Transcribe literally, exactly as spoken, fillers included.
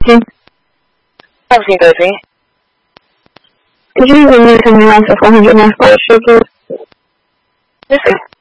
speaking. Seventeen thirteen. Could you leave me something else for four hundred miles per please? Yes, sir.